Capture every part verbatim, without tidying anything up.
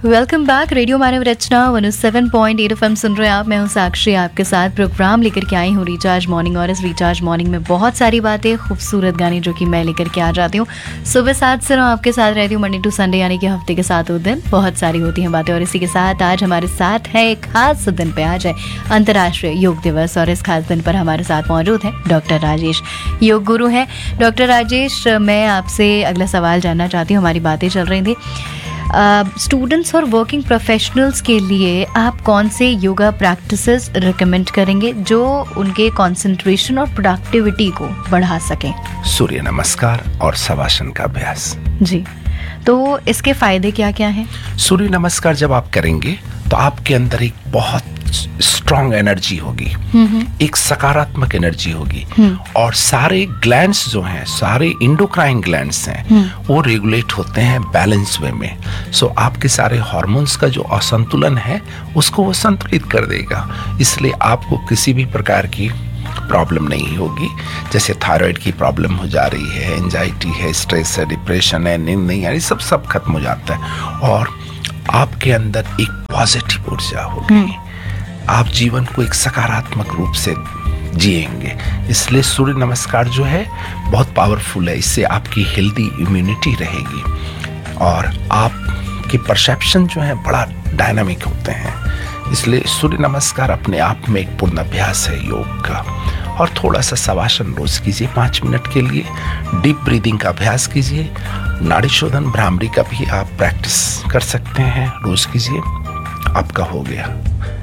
Welcome back. Radio मानव रचना one O seven point eight F M सुन रहे हैं आप। मैं हूं साक्षी, आपके साथ प्रोग्राम लेकर के आई हूं रिचार्ज मॉर्निंग। और इस रिचार्ज मॉर्निंग में बहुत सारी बातें, खूबसूरत गाने जो कि मैं लेकर के आ जाती हूं। सुबह सात से नौ आपके साथ रहती हूँ, मंडे टू संडे, यानी कि हफ्ते के सातों दिन बहुत सारी होती हैं बातें। और इसी के साथ आज हमारे साथ है एक खास दिन पे, आज है अंतर्राष्ट्रीय योग दिवस। और इस खास दिन पर हमारे साथ मौजूद है डॉक्टर राजेश, योग गुरु हैं। डॉक्टर राजेश, मैं आपसे अगला सवाल जानना चाहती हूँ। हमारी बातें चल रही थी स्टूडेंट्स और वर्किंग प्रोफेशनल्स के लिए आप कौन से योगा प्रैक्टिसेस रिकमेंड करेंगे जो उनके कंसंट्रेशन और प्रोडक्टिविटी को बढ़ा सकें? सूर्य नमस्कार और शवासन का अभ्यास। जी, तो इसके फायदे क्या क्या हैं? सूर्य नमस्कार जब आप करेंगे तो आपके अंदर एक बहुत स्ट्रांग एनर्जी होगी, एक सकारात्मक एनर्जी होगी, और सारे ग्लैंड्स जो हैं, सारे इंडोक्राइन ग्लैंड्स हैं, वो रेगुलेट होते हैं बैलेंस वे में। सो आपके सारे हार्मोन्स का जो असंतुलन है उसको वो संतुलित कर देगा। इसलिए आपको किसी भी प्रकार की प्रॉब्लम नहीं होगी। जैसे थायराइड की प्रॉब्लम हो जा रही है, एंजाइटी है, स्ट्रेस है, डिप्रेशन है, नींद नहीं आ रही, सब सब खत्म हो जाता है और आपके अंदर एक पॉजिटिव ऊर्जा होगी। आप जीवन को एक सकारात्मक रूप से जिएंगे। इसलिए सूर्य नमस्कार जो है बहुत पावरफुल है। इससे आपकी हेल्दी इम्यूनिटी रहेगी और आपके परसेप्शन जो है बड़ा डायनामिक होते हैं। इसलिए सूर्य नमस्कार अपने आप में एक पूर्ण अभ्यास है योग का। और थोड़ा सा शवासन रोज कीजिए, पाँच मिनट के लिए डीप ब्रीदिंग का अभ्यास कीजिए। नाड़ी शोधन, भ्रामरी का भी आप प्रैक्टिस कर सकते हैं, रोज कीजिए, आपका हो गया।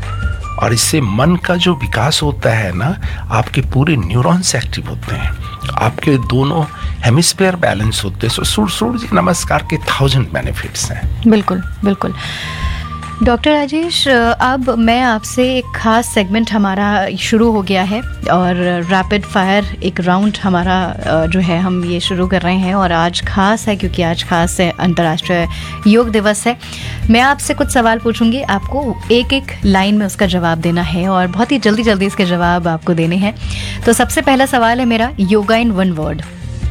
और इससे मन का जो विकास होता है ना, आपके पूरे न्यूरॉन्स एक्टिव होते हैं, आपके दोनों हेमिस्फीयर बैलेंस होते हैं। सो सूर्य सूर्य नमस्कार के थाउजेंड बेनिफिट्स हैं। बिल्कुल बिल्कुल। डॉक्टर राजेश, अब मैं आपसे एक खास सेगमेंट हमारा शुरू हो गया है और रैपिड फायर एक राउंड हमारा जो है हम ये शुरू कर रहे हैं। और आज खास है क्योंकि आज खास है अंतर्राष्ट्रीय योग दिवस है। मैं आपसे कुछ सवाल पूछूंगी, आपको एक एक लाइन में उसका जवाब देना है और बहुत ही जल्दी जल्दी इसके जवाब आपको देने हैं। तो सबसे पहला सवाल है मेरा, yoga in one word.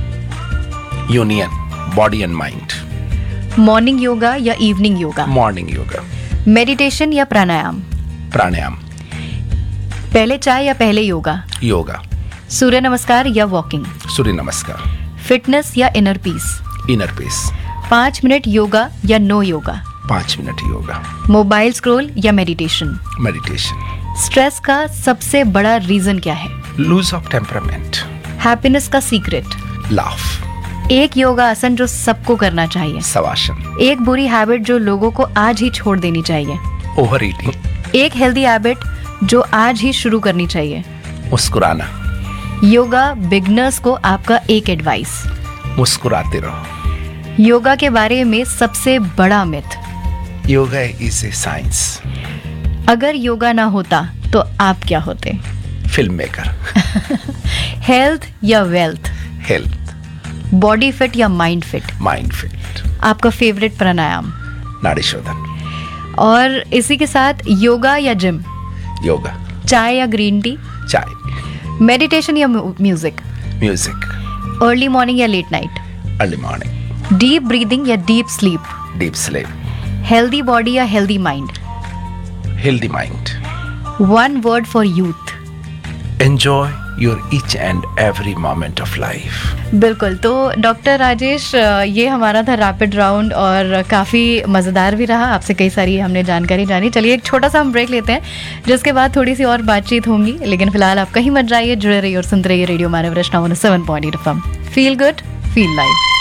Union, body and mind. Morning yoga या evening yoga? Morning yoga. Meditation या प्राणायाम? प्राणायाम। पहले चाय या पहले योगा? योगा। सूर्य नमस्कार या वॉकिंग? सूर्य नमस्कार। फिटनेस या इनर पीस? Inner peace. पाँच मिनट योगा या नो योगा? पाँच मिनट योगा। मोबाइल स्क्रॉल या मेडिटेशन? मेडिटेशन। स्ट्रेस का सबसे बड़ा रीजन क्या है? Loose of temperament. हैप्पीनेस का सीक्रेट? लाफ। एक योगा आसन जो सबको करना चाहिए? शवासन। एक बुरी हैबिट जो लोगों को आज ही छोड़ देनी चाहिए? Over eating. एक हेल्दी हैबिट जो आज ही शुरू करनी चाहिए? मुस्कुराना। योगा बिगनर्स को आपका एक एडवाइस? मुस्कुराते रहो। योगा के बारे में सबसे बड़ा myth? Yoga is a science. अगर योगा ना होता तो आप क्या होते? Film maker. हेल्थ या वेल्थ? हेल्थ। बॉडी फिट या माइंड फिट? Mind fit. आपका फेवरेट प्राणायाम? नाड़ी शोधन। और इसी के साथ योगा या जिम? योगा। चाय या ग्रीन टी? चाय। मेडिटेशन या म्यूजिक? म्यूजिक। अर्ली मॉर्निंग या late night? Early morning. Deep breathing या deep sleep? Deep sleep. Healthy body या healthy mind? Healthy mind. One word for youth? Enjoy your each and every moment of life. बिल्कुल। तो doctor Rajesh, ये हमारा था rapid round और काफ़ी मज़ेदार भी रहा। आपसे कई सारी हमने जानकारी जानी। चलिए एक छोटा सा हम ब्रेक लेते हैं, जिसके बाद थोड़ी सी और बातचीत होंगी। लेकिन फिलहाल आप कहीं मत जाइए, जुड़े रहिए और सुनते रहिए रेडियो मानव रचना one O seven point eight F M. Feel good, feel live.